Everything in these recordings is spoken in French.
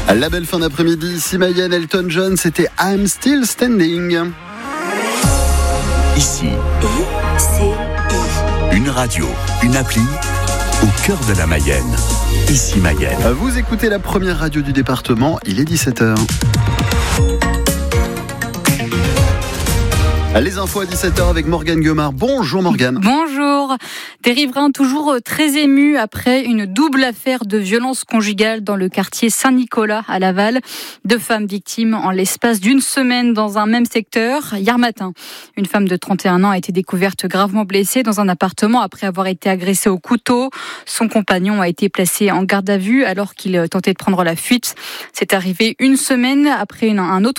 La belle fin d'après-midi, ici Mayenne, Elton John, c'était I'm Still Standing. Ici, une radio, une appli au cœur de la Mayenne. Ici Mayenne. Vous écoutez la première radio du département, il est 17h. Les infos à 17h avec Morgane Gueumard. Bonjour Morgane. Bonjour. Des riverains toujours très émus après une double affaire de violence conjugale dans le quartier Saint-Nicolas à Laval. 2 femmes victimes en l'espace d'une semaine dans un même secteur. Hier matin, une femme de 31 ans a été découverte gravement blessée dans un appartement après avoir été agressée au couteau. Son compagnon a été placé en garde à vue alors qu'il tentait de prendre la fuite. C'est arrivé une semaine après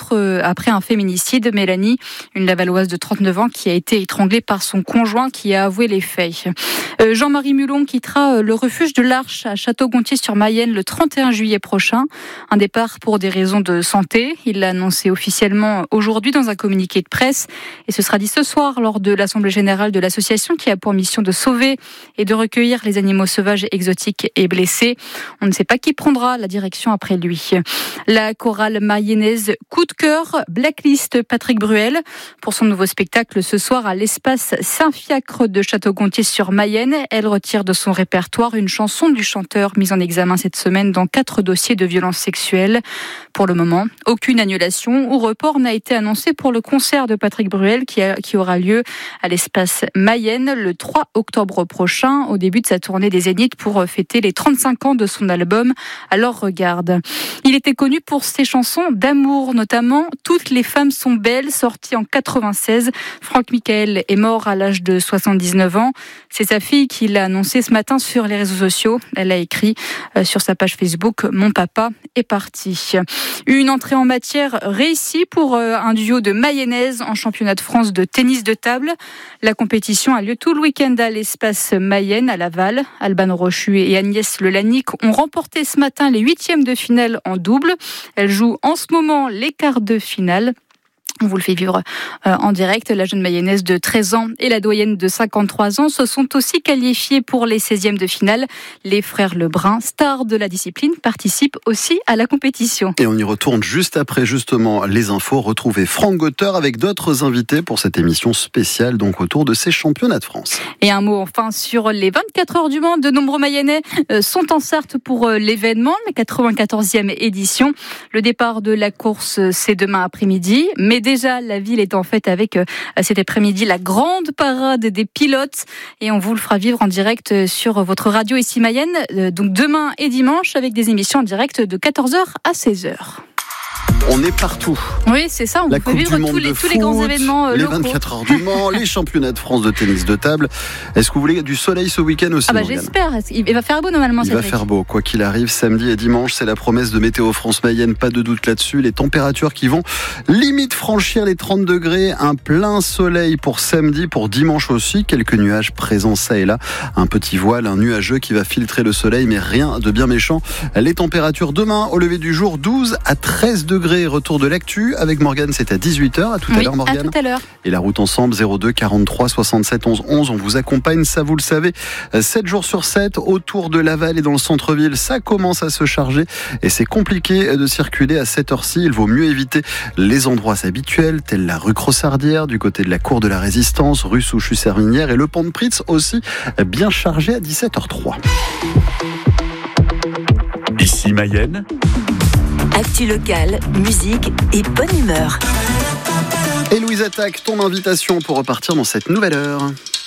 un féminicide. Mélanie, une Lavalloise de 39 ans qui a été étranglée par son conjoint qui a avoué les faits. Jean-Marie Mulon quittera le refuge de l'Arche à Château-Gontier-sur-Mayenne le 31 juillet prochain. Un départ pour des raisons de santé. Il l'a annoncé officiellement aujourd'hui dans un communiqué de presse. Et ce sera dit ce soir lors de l'Assemblée générale de l'association qui a pour mission de sauver et de recueillir les animaux sauvages, exotiques et blessés. On ne sait pas qui prendra la direction après lui. La chorale mayonnaise Coup de cœur blacklist Patrick Bruel pour son nouveau spectacle ce soir à l'espace Saint-Fiacre de Château-Gontier-sur-Mayenne. Elle retire de son répertoire une chanson du chanteur mise en examen cette semaine dans 4 dossiers de violences sexuelles. Pour le moment, aucune annulation ou report n'a été annoncé pour le concert de Patrick Bruel qui aura lieu à l'espace Mayenne le 3 octobre prochain au début de sa tournée des Zéniths pour fêter les 35 ans de son album Alors regarde. Il était connu pour ses chansons d'amour, notamment Toutes les femmes sont belles, sortie en 96. Franck Michael est mort à l'âge de 79 ans. C'est sa fille qui l'a annoncé ce matin sur les réseaux sociaux. Elle a écrit sur sa page Facebook « Mon papa est parti ». Une entrée en matière réussie pour un duo de mayonnaises en championnat de France de tennis de table. La compétition a lieu tout le week-end à l'espace Mayenne à Laval. Alban Rochu et Agnès Lelanic ont remporté ce matin les 8e de finale en double. Elles jouent en ce moment les quarts de finale. On vous le fait vivre en direct. La jeune mayonnaise de 13 ans et la doyenne de 53 ans se sont aussi qualifiées pour les 16e de finale. Les frères Lebrun, stars de la discipline, participent aussi à la compétition. Et on y retourne juste après justement les infos. Retrouvez Franck Gauteur avec d'autres invités pour cette émission spéciale donc autour de ces championnats de France. Et un mot enfin sur les 24 heures du Mans. De nombreux Mayennais sont en Sarthe pour l'événement, la 94e édition. Le départ de la course, c'est demain après-midi. Mais déjà, la ville est en fête avec cet après-midi la grande parade des pilotes et on vous le fera vivre en direct sur votre radio ici Mayenne, donc demain et dimanche avec des émissions en direct de 14h à 16h. On est partout. Oui, c'est ça, on peut vivre tous les grands événements les locaux. 24 heures du Mans, les championnats de France de tennis de table. Est-ce que vous voulez du soleil ce week-end aussi? J'espère, il va faire beau normalement. Il va faire beau, quoi qu'il arrive, samedi et dimanche, c'est la promesse de Météo France Mayenne, pas de doute là-dessus. Les températures qui vont limite franchir les 30 degrés, un plein soleil pour samedi, pour dimanche aussi, quelques nuages présents ça et là, un petit voile, un nuageux qui va filtrer le soleil, mais rien de bien méchant. Les températures demain, au lever du jour, 12 à 13 degrés. Retour de l'actu avec Morgane, c'est à 18h. À tout à l'heure, Morgane. À tout à l'heure. Et la route ensemble, 02 43 67 11 11. On vous accompagne, ça vous le savez, 7 jours sur 7 autour de Laval et dans le centre-ville. Ça commence à se charger et c'est compliqué de circuler à cette heure-ci. Il vaut mieux éviter les endroits habituels, tels la rue Crossardière, du côté de la cour de la Résistance, rue Souchu-Servinière et le pont de Pritz aussi, bien chargé à 17h03. Ici Mayenne. Actu locale, musique et bonne humeur. Et Louise Attaque, ton invitation pour repartir dans cette nouvelle heure.